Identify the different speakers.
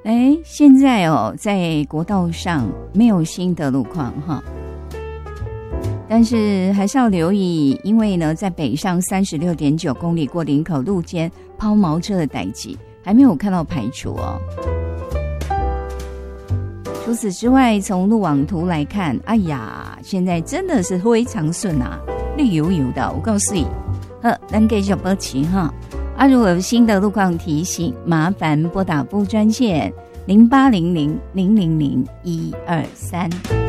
Speaker 1: 现在在国道上没有新的路况哈，但是还是要留意，因为呢，在北上36.9公里过林口路肩抛锚车的代志还没有看到排除哦。除此之外，从路网图来看，哎呀，现在真的是非常顺啊，绿油油的。我告诉你，咱继续保持哈。如果有新的路况提醒，麻烦拨打服务专线0800000123。